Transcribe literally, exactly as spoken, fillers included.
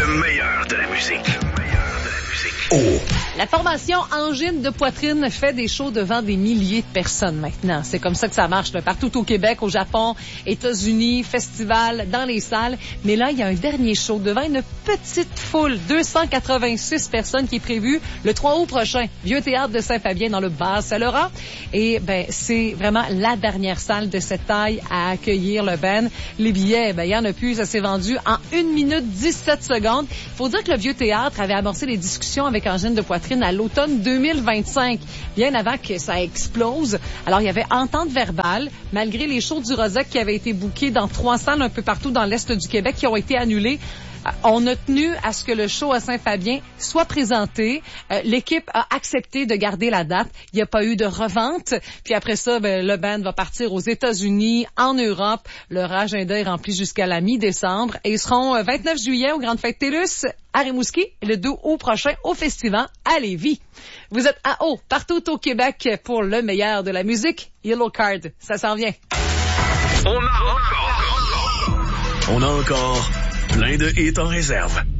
Le meilleur de la musique. Le meilleur de la musique. Oh! La formation Angine de poitrine fait des shows devant des milliers de personnes maintenant. C'est comme ça que ça marche là, partout au Québec, au Japon, États-Unis, festivals, dans les salles. Mais là, il y a un dernier show devant une petite foule, deux cent quatre-vingt-six personnes qui est prévu le trois août prochain. Vieux théâtre de Saint-Fabien dans le Bas-Saint-Laurent. Et ben c'est vraiment la dernière salle de cette taille à accueillir le band. Les billets, ben il y en a plus, ça s'est vendu en une minute dix-sept secondes. Il faut dire que le Vieux théâtre avait amorcé les discussions avec Angine de poitrine à l'automne deux mille vingt-cinq, bien avant que ça explose. Alors, il y avait entente verbale, malgré les shows du Rosec qui avaient été bookés dans trois salles un peu partout dans l'Est du Québec qui ont été annulés. On a tenu à ce que le show à Saint-Fabien soit présenté. Euh, l'équipe a accepté de garder la date. Il n'y a pas eu de revente. Puis après ça, ben, le band va partir aux États-Unis, en Europe. Leur agenda est rempli jusqu'à la mi-décembre. Et ils seront euh, vingt-neuf juillet aux Grandes Fêtes TELUS à Rimouski et le deux août prochain au Festival à Lévis. Vous êtes à haut partout au Québec pour le meilleur de la musique. Yellow Card, ça s'en vient. On a encore, on a encore plein de hits en réserve.